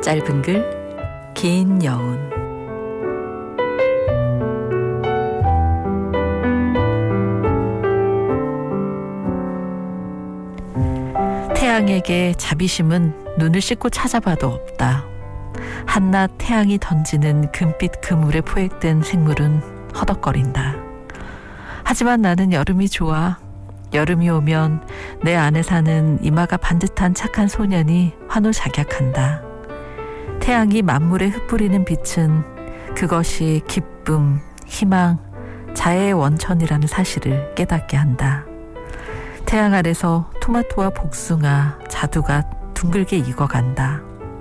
짧은 글, 긴 여운. 태양에게 자비심은 눈을 씻고 찾아봐도 없다. 한낮 태양이 던지는 금빛 그물에 포획된 생물은 허덕거린다. 하지만 나는 여름이 좋아. 여름이 오면 내 안에 사는 이마가 반듯한 착한 소년이 환호작약한다. 태양이 만물에 흩뿌리는 빛은 그것이 기쁨, 희망, 자애의 원천이라는 사실을 깨닫게 한다. 태양 아래서 토마토와 복숭아, 자두가 둥글게 익어간다.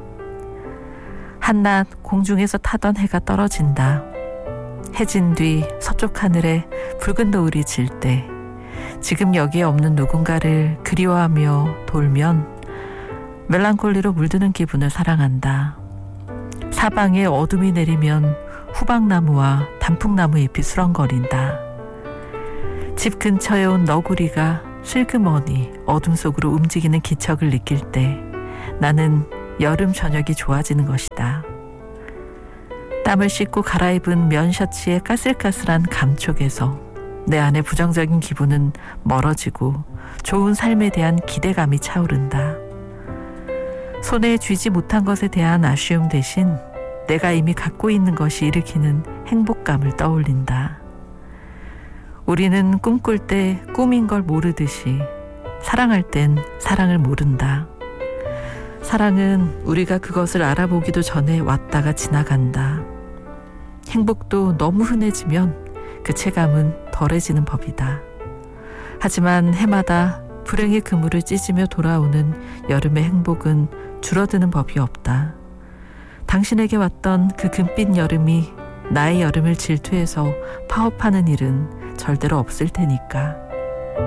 한낮 공중에서 타던 해가 떨어진다. 해진 뒤 서쪽 하늘에 붉은 노을이 질 때 지금 여기에 없는 누군가를 그리워하며 돌면 멜랑콜리로 물드는 기분을 사랑한다. 사방에 어둠이 내리면 후방나무와 단풍나무 잎이 수렁거린다. 집 근처에 온 너구리가 슬그머니 어둠 속으로 움직이는 기척을 느낄 때 나는 여름 저녁이 좋아지는 것이다. 땀을 씻고 갈아입은 면 셔츠의 까슬까슬한 감촉에서 내 안의 부정적인 기분은 멀어지고 좋은 삶에 대한 기대감이 차오른다. 손에 쥐지 못한 것에 대한 아쉬움 대신 내가 이미 갖고 있는 것이 일으키는 행복감을 떠올린다. 우리는 꿈꿀 때 꿈인 걸 모르듯이 사랑할 땐 사랑을 모른다. 사랑은 우리가 그것을 알아보기도 전에 왔다가 지나간다. 행복도 너무 흔해지면 그 체감은 덜해지는 법이다. 하지만 해마다 불행의 그물을 찢으며 돌아오는 여름의 행복은 줄어드는 법이 없다. 당신에게 왔던 그 금빛 여름이 나의 여름을 질투해서 파업하는 일은 절대로 없을 테니까.